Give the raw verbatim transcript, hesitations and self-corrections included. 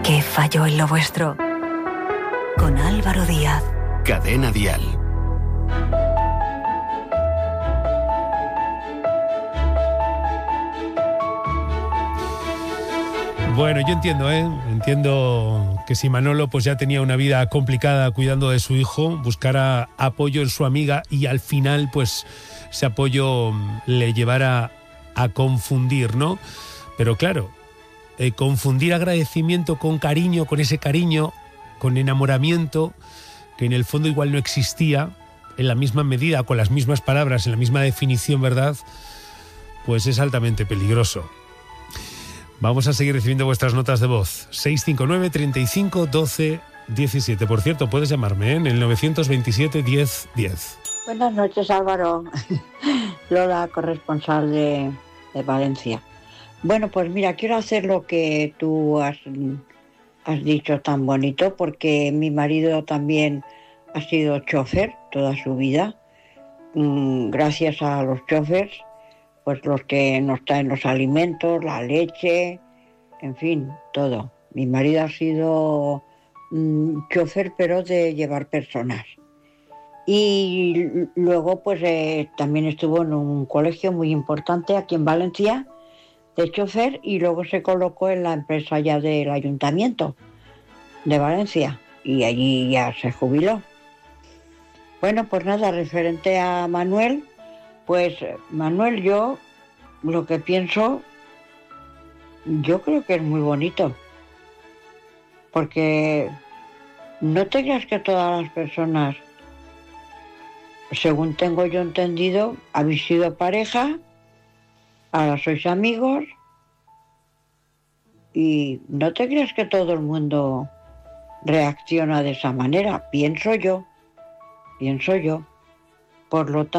¿Qué falló en lo vuestro? Con Álvaro Díaz. Cadena Dial. Bueno, yo entiendo, ¿eh? Entiendo que si Manolo pues ya tenía una vida complicada cuidando de su hijo, buscara apoyo en su amiga y al final pues ese apoyo le llevara a confundir, ¿no? Pero claro, eh, confundir agradecimiento con cariño, con ese cariño, con enamoramiento, que en el fondo igual no existía en la misma medida, con las mismas palabras, en la misma definición, ¿verdad? Pues es altamente peligroso. Vamos a seguir recibiendo vuestras notas de voz. seis cinco nueve, treinta y cinco, doce, diecisiete. Por cierto, puedes llamarme, ¿eh? En el novecientos veintisiete, diez, diez. Buenas noches, Álvaro. Lola, corresponsal de, de Valencia. Bueno, pues mira, quiero hacer lo que tú has, has dicho tan bonito, porque mi marido también ha sido chofer toda su vida. Gracias a los chofers, pues los que nos traen los alimentos, la leche, en fin, todo. Mi marido ha sido um, chofer, pero de llevar personas. Y luego, pues eh, también estuvo en un colegio muy importante aquí en Valencia, de chofer, y luego se colocó en la empresa ya del ayuntamiento de Valencia, y allí ya se jubiló. Bueno, pues nada, referente a Manuel, pues Manuel, yo lo que pienso, yo creo que es muy bonito, porque no te creas que todas las personas, según tengo yo entendido, habéis sido pareja, ahora sois amigos, y no te creas que todo el mundo reacciona de esa manera, pienso yo, pienso yo, por lo tanto,